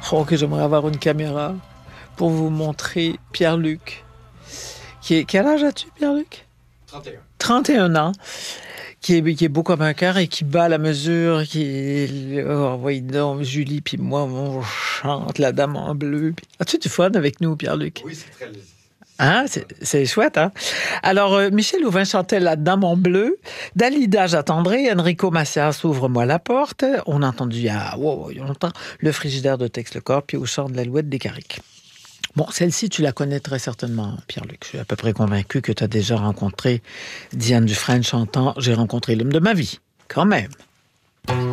Oh, que j'aimerais avoir une caméra pour vous montrer Pierre-Luc. Quel âge as-tu, Pierre-Luc? 31. 31 ans. Qui est beau comme un cœur et qui bat la mesure, oh, voyez donc, Julie puis moi, on chante La Dame en bleu. As-tu du fun avec nous, Pierre-Luc? Oui, c'est très... Hein? C'est chouette, hein? Alors, Michel Louvain chantait La Dame en bleu. Dalida j'attendrai. Enrico Macias, Ouvre-moi la porte. On a entendu il y a longtemps Le frigidaire de Tex Lecor, puis Au chant de l'Alouette des Carriques. Bon, celle-ci, tu la connais très certainement, Pierre-Luc. Je suis à peu près convaincu que tu as déjà rencontré Diane Dufresne chantant « J'ai rencontré l'homme de ma vie ». Quand même.